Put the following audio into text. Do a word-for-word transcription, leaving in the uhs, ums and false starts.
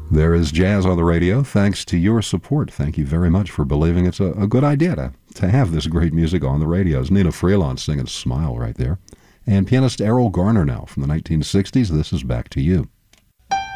There is jazz on the radio thanks to your support. Thank you very much for believing it's a, a good idea to, to have this great music on the radios. Nina Freelon singing Smile right there. And pianist Errol Garner now from the nineteen sixties. This is Back to You.